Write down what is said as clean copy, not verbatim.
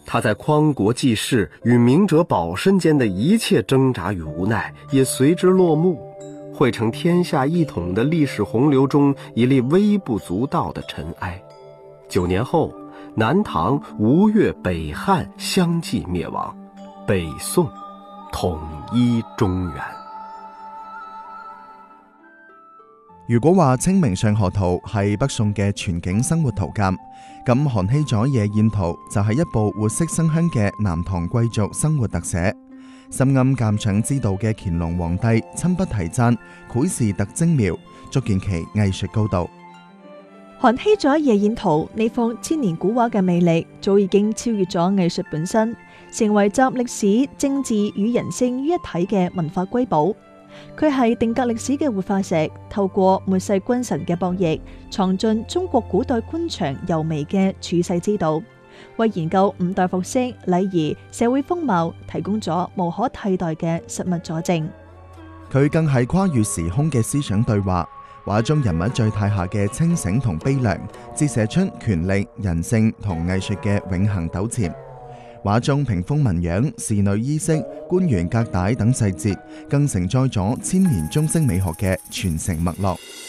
他在匡国济世与明哲保身间的一切挣扎与无奈也随之落幕，汇成天下一统的历史洪流中一粒微不足道的尘埃。9年后，南唐、吴越、北汉相继灭亡，北宋统一中原。 如果話清明上河圖係北宋嘅全景生活圖鑑，咁韓熙載夜宴圖就係一部活色生香嘅南唐貴族生活特寫。深諳鑑賞之道嘅乾隆皇帝親筆題讚，繪事特精妙，足見其藝術高度。 韓熙載夜宴圖呢幅千年古畫嘅魅力，早已經超越咗藝術本身，成為集歷史、政治與人性於一體嘅文化瑰寶。佢係定格歷史嘅活化石，透過末世君臣嘅博弈，藏進中國古代官場柔微嘅處世之道，為研究五代服飾、禮儀、社會風貌提供咗無可替代嘅實物佐證。 佢更係跨越時空嘅思想對話，畫中人物狀態下嘅清醒同悲涼，折射出權力、人性同藝術嘅永恆糾纏。畫中屏風紋樣、侍女衣飾、官員格帶等細節，更承載咗千年中式美學嘅傳承脈絡。